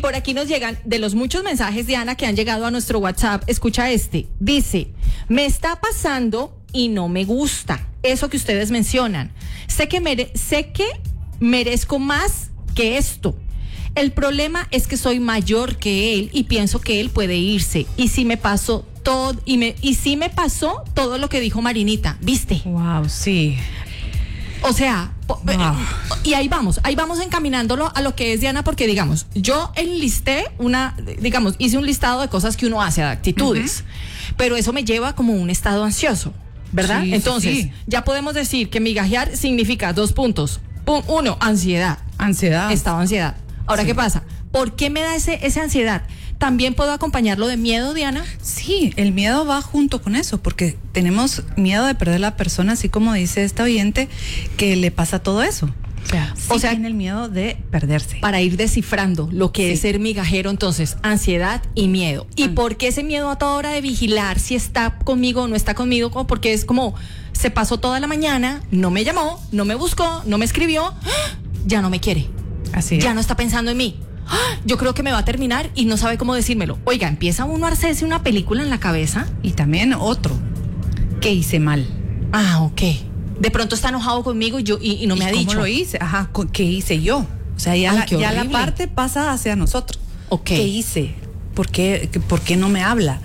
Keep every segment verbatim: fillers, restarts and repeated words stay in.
por aquí nos llegan, de los muchos mensajes, Diana, que han llegado a nuestro WhatsApp, escucha este. Dice, me está pasando y no me gusta eso que ustedes mencionan. Sé que, mere- sé que merezco más que esto. El problema es que soy mayor que él y pienso que él puede irse. Y si me pasó todo, y me, y si me pasó todo lo que dijo Marinita, ¿viste? Wow, sí. O sea, po- Wow. y ahí vamos, ahí vamos encaminándolo a lo que es Diana, porque digamos, yo enlisté una, digamos, hice un listado de cosas que uno hace, de actitudes, uh-huh. pero eso me lleva como un estado ansioso, ¿verdad? Sí, Entonces, sí. ya podemos decir que migajear significa dos puntos. Pum, uno, ansiedad. Ansiedad. Estado de ansiedad. Ahora, sí. ¿Qué pasa? ¿Por qué me da ese, esa ansiedad? ¿También puedo acompañarlo de miedo, Diana? Sí, el miedo va junto con eso, porque tenemos miedo de perder la persona, así como dice esta oyente, que le pasa todo eso. O sea, sí o sea, tiene el miedo de perderse. Para ir descifrando lo que sí. es ser migajero, entonces, ansiedad y miedo. ¿Y ah. por qué ese miedo a toda hora de vigilar si está conmigo o no está conmigo? Porque es como, se pasó toda la mañana, no me llamó, no me buscó, no me escribió, ya no me quiere. Así es. Ya no está pensando en mí. Yo creo que me va a terminar y no sabe cómo decírmelo. Oiga, empieza uno a hacerse una película en la cabeza. Y también otro, que hice mal. Ah, ok. De pronto está enojado conmigo y, yo, y, y no me ¿Y ha cómo dicho. ¿Cómo lo hice? Ajá, ¿qué hice yo? O sea, ya, Ay, la, ya la parte pasa hacia nosotros. Ok. ¿Qué hice? ¿Por qué, por qué no me habla?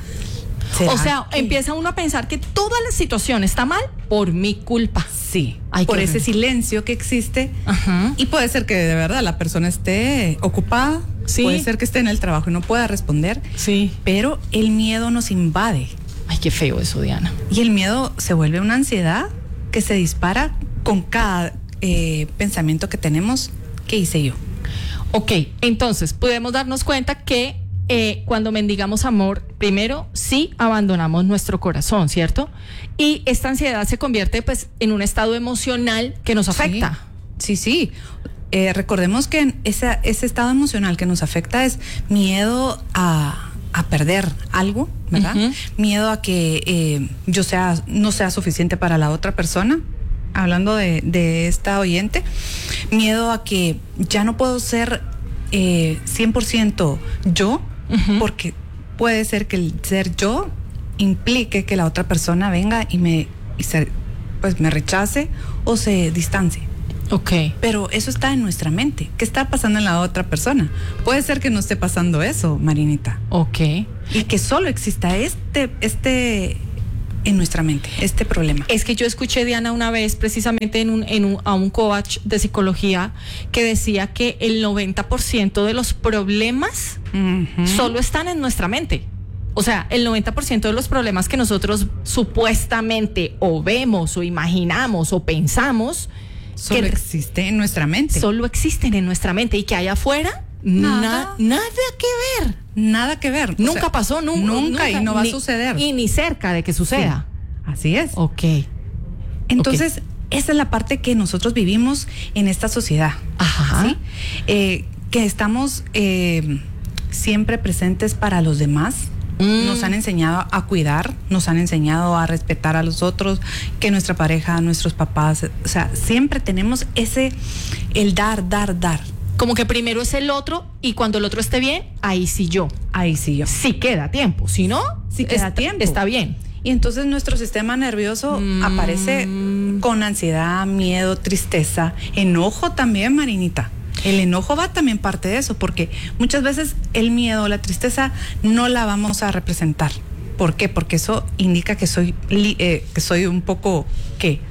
O sea, que... empieza uno a pensar que toda la situación está mal por mi culpa. Sí, Ay, por ese silencio que existe. Ajá. Y puede ser que de verdad la persona esté ocupada, sí. puede ser que esté en el trabajo y no pueda responder, sí. pero el miedo nos invade. Ay, qué feo eso, Diana. Y el miedo se vuelve una ansiedad que se dispara con cada eh, pensamiento que tenemos. ¿Qué hice yo? Ok, entonces podemos darnos cuenta que Eh, cuando mendigamos amor, primero sí abandonamos nuestro corazón, ¿cierto? Y esta ansiedad se convierte pues en un estado emocional que nos afecta. Sí, sí, sí. Eh, recordemos que ese, ese estado emocional que nos afecta es miedo a, a perder algo, ¿verdad? Uh-huh. Miedo a que eh, yo sea, no sea suficiente para la otra persona, hablando de, de esta oyente. Miedo a que ya no puedo ser eh, cien por ciento yo, Uh-huh. porque puede ser que el ser yo implique que la otra persona venga y me y se, pues me rechace o se distancie. Okay. Pero eso está en nuestra mente. ¿Qué está pasando en la otra persona? Puede ser que no esté pasando eso, Marinita. Okay. Y que solo exista este este en nuestra mente, este problema. Es que yo escuché, Diana, una vez precisamente en un, en un, a un coach de psicología que decía que el noventa por ciento de los problemas uh-huh. solo están en nuestra mente. O sea, el noventa por ciento de los problemas que nosotros supuestamente o vemos o imaginamos o pensamos solo que existe en nuestra mente. Solo existen en nuestra mente y que allá afuera nada, na, nada que ver. Nada que ver. Nunca o sea, pasó, nu- nunca, nunca. Y no va ni, a suceder. Y ni cerca de que suceda. Sí, así es. Ok. Entonces, okay. esa es la parte que nosotros vivimos en esta sociedad. Ajá. ¿Sí? Eh, que estamos eh, siempre presentes para los demás. Mm. Nos han enseñado a cuidar, nos han enseñado a respetar a los otros, que nuestra pareja, nuestros papás, o sea, siempre tenemos ese, el dar, dar, dar. Como que primero es el otro y cuando el otro esté bien, ahí sí yo. Ahí sí yo. Sí queda tiempo, si no, sí queda está, tiempo. Está bien. Y entonces nuestro sistema nervioso mm. aparece con ansiedad, miedo, tristeza, enojo también, Marinita. El enojo va también parte de eso, porque muchas veces el miedo, la tristeza no la vamos a representar. ¿Por qué? Porque eso indica que soy, eh, que soy un poco, ¿qué?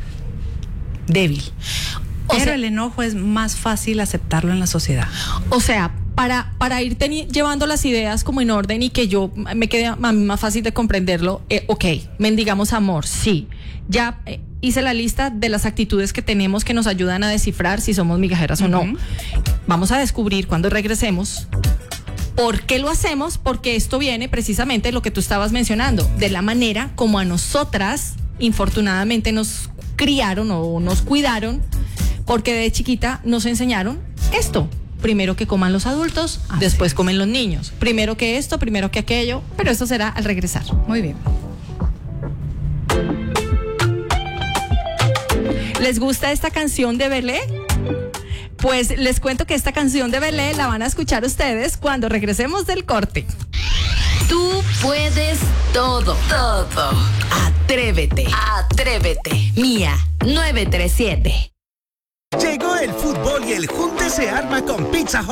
Débil. O Pero sea, el enojo es más fácil aceptarlo en la sociedad. O sea, para, para ir teni- llevando las ideas como en orden y que yo me quede a mí más fácil de comprenderlo, eh, ok, mendigamos amor, sí. Ya eh, hice la lista de las actitudes que tenemos que nos ayudan a descifrar si somos migajeras uh-huh. o no. Vamos a descubrir cuando regresemos por qué lo hacemos, porque esto viene precisamente de lo que tú estabas mencionando, de la manera como a nosotras, infortunadamente, nos criaron o nos cuidaron, porque de chiquita nos enseñaron esto. Primero que coman los adultos, Así después es. comen los niños. Primero que esto, primero que aquello, pero eso será al regresar. Muy bien. ¿Les gusta esta canción de Belé? Pues les cuento que esta canción de Belé la van a escuchar ustedes cuando regresemos del corte. Tú puedes todo, todo. Atrévete, atrévete. Mía nueve tres siete. Llegó el fútbol y el junte se arma con Pizza Hut.